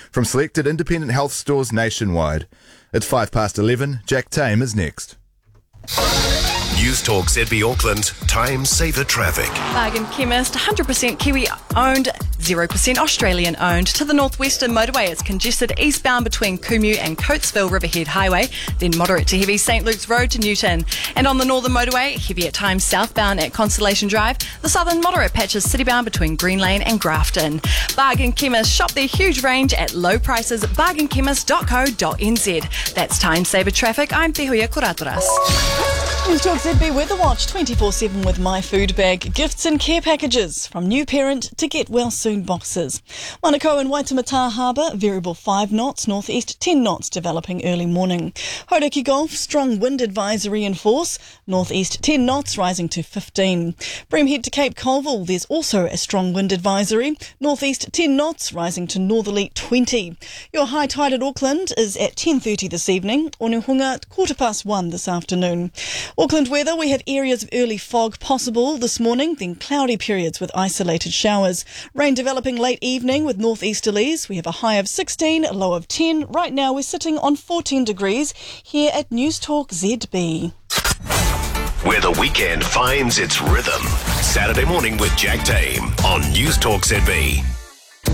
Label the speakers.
Speaker 1: from selected independent health stores nationwide. It's 11:05. Jack Tame is next.
Speaker 2: News Talk ZB Auckland, Time Saver Traffic.
Speaker 3: Bargain Chemist, 100% Kiwi owned, 0% Australian owned. To the Northwestern Motorway, it's congested eastbound between Kumu and Coatesville Riverhead Highway, then moderate to heavy St Luke's Road to Newton. And on the Northern Motorway, heavy at times southbound at Constellation Drive. The southern moderate patches citybound between Green Lane and Grafton. Bargain Chemist, shop their huge range at low prices at bargainchemist.co.nz. That's Time Saver Traffic. I'm Tehuia Kuraturas.
Speaker 4: News Talk ZB Weather Watch 24/7 with My Food Bag. Gifts and care packages from new parent to get well soon boxes. Manukau and Waitemata Harbour, variable 5 knots, northeast 10 knots developing early morning. Hauraki Gulf, strong wind advisory in force, northeast 10 knots rising to 15. Bramhead to Cape Colville, there's also a strong wind advisory, northeast 10 knots rising to northerly 20. Your high tide at Auckland is at 10:30 this evening, Onuhunga 1:15 this afternoon. Auckland weather, we have areas of early fog possible this morning, then cloudy periods with isolated showers. Rain developing late evening with northeasterlies. We have a high of 16, a low of 10. Right now we're sitting on 14 degrees here at News Talk ZB.
Speaker 2: Where the weekend finds its rhythm. Saturday morning with Jack Tame on News Talk ZB.